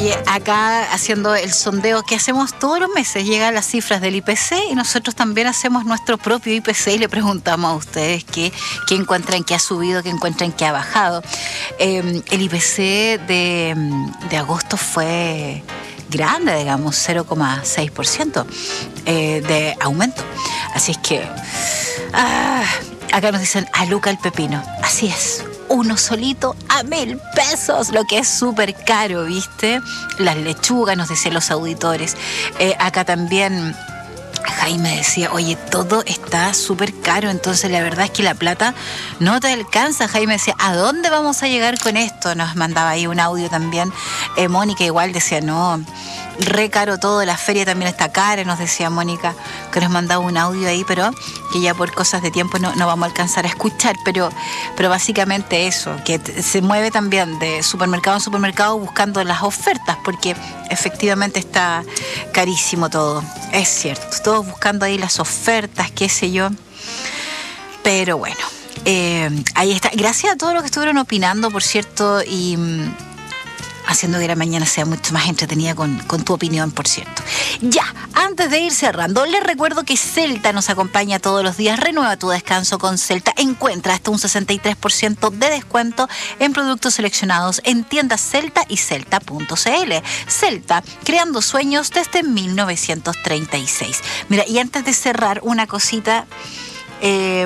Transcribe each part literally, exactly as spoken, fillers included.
Oye, acá haciendo el sondeo que hacemos todos los meses, llegan las cifras del I P C y nosotros también hacemos nuestro propio I P C y le preguntamos a ustedes qué, qué encuentran que ha subido, qué encuentran que ha bajado. Eh, el I P C de, de agosto fue grande, digamos, cero coma seis por ciento eh, de aumento. Así es que ah, acá nos dicen a Luca el pepino. Así es. Uno solito a mil pesos, lo que es súper caro, ¿viste? Las lechugas, nos decían los auditores. Eh, acá también Jaime decía, oye, todo está súper caro, entonces la verdad es que la plata no te alcanza. Jaime decía, ¿a dónde vamos a llegar con esto? Nos mandaba ahí un audio también. Eh, Mónica igual decía, no, re caro todo, la feria también está cara, nos decía Mónica, que nos mandaba un audio ahí, pero que ya por cosas de tiempo no, no vamos a alcanzar a escuchar, pero, pero básicamente eso, que t- se mueve también de supermercado en supermercado buscando las ofertas, porque efectivamente está carísimo todo, es cierto, todos buscando ahí las ofertas, qué sé yo, pero bueno, eh, ahí está. Gracias a todos los que estuvieron opinando, por cierto, y mm, haciendo que la mañana sea mucho más entretenida con, con tu opinión, por cierto. Ya, antes de ir cerrando, les recuerdo que Celta nos acompaña todos los días. Renueva tu descanso con Celta. Encuentra hasta un sesenta y tres por ciento de descuento en productos seleccionados en tiendas Celta y celta punto c l. Celta, creando sueños desde mil novecientos treinta y seis. Mira, y antes de cerrar, una cosita... Eh,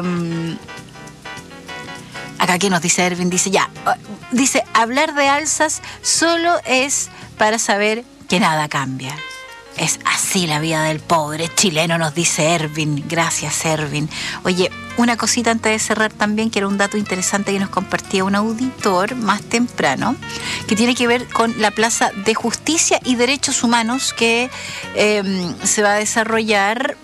Acá que nos dice Erwin, dice ya, dice, hablar de alzas solo es para saber que nada cambia. Es así la vida del pobre chileno, nos dice Erwin. Gracias, Erwin. Oye, una cosita antes de cerrar también, que era un dato interesante que nos compartía un auditor más temprano, que tiene que ver con la Plaza de Justicia y Derechos Humanos que eh, se va a desarrollar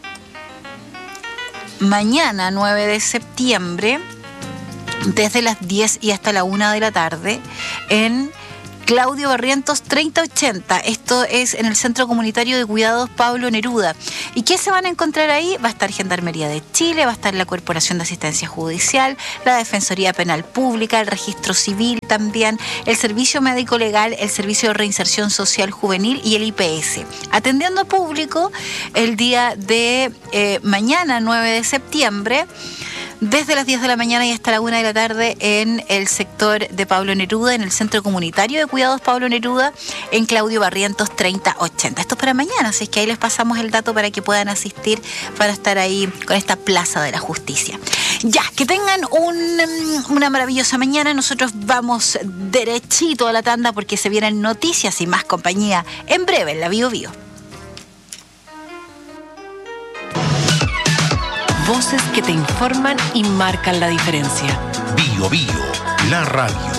mañana, nueve de septiembre, desde las diez y hasta la una de la tarde en Claudio Barrientos treinta ochenta. Esto es en el Centro Comunitario de Cuidados Pablo Neruda. ¿Y qué se van a encontrar ahí? Va a estar Gendarmería de Chile, va a estar la Corporación de Asistencia Judicial, la Defensoría Penal Pública, el Registro Civil también, el Servicio Médico Legal, el Servicio de Reinserción Social Juvenil y el I P S. Atendiendo público el día de eh, mañana, nueve de septiembre, desde las diez de la mañana y hasta la una de la tarde en el sector de Pablo Neruda, en el Centro Comunitario de Cuidados Pablo Neruda, en Claudio Barrientos treinta ochenta. Esto es para mañana, así es que ahí les pasamos el dato para que puedan asistir, para estar ahí con esta Plaza de la Justicia. Ya, que tengan un, una maravillosa mañana. Nosotros vamos derechito a la tanda porque se vienen noticias y más compañía en breve en la Bio Bio. Voces que te informan y marcan la diferencia. Bio Bio, la radio.